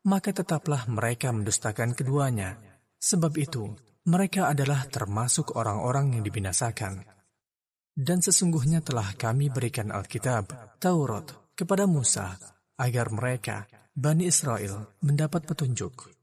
maka tetaplah mereka mendustakan keduanya. Sebab itu, mereka adalah termasuk orang-orang yang dibinasakan. Dan sesungguhnya telah kami berikan Alkitab, Taurat, kepada Musa, agar mereka, Bani Israel, mendapat petunjuk.